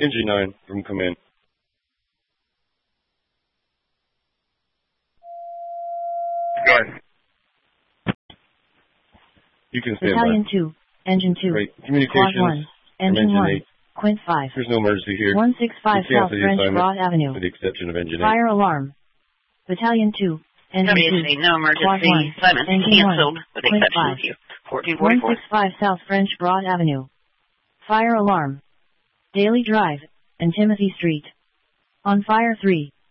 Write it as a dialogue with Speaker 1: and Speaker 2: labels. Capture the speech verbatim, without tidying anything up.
Speaker 1: Engine nine from command.
Speaker 2: Guys.
Speaker 1: You can stand
Speaker 3: Battalion
Speaker 1: by.
Speaker 3: two, Engine two,
Speaker 1: Right.
Speaker 3: Squad
Speaker 1: Communications
Speaker 3: one, Engine
Speaker 1: Engine
Speaker 3: one,
Speaker 1: eight.
Speaker 3: Quint five,
Speaker 1: There's no emergency here.
Speaker 3: one six five
Speaker 1: You
Speaker 3: South
Speaker 1: cancel the
Speaker 3: French
Speaker 1: assignment,
Speaker 3: Broad Avenue.
Speaker 1: with the exception of Engine eight.
Speaker 3: Fire alarm. Battalion two, Engine
Speaker 4: W
Speaker 3: two,
Speaker 4: C, no
Speaker 3: Squad
Speaker 4: emergency.
Speaker 3: one,
Speaker 4: Assignment
Speaker 3: Engine
Speaker 4: canceled
Speaker 3: one,
Speaker 4: with the
Speaker 3: Quint
Speaker 4: exception
Speaker 3: five,
Speaker 4: of you. fourteen
Speaker 3: one
Speaker 4: forty-four.
Speaker 3: six five South French Broad Avenue. Fire alarm. Daily Drive and Timothy Street. On Fire three.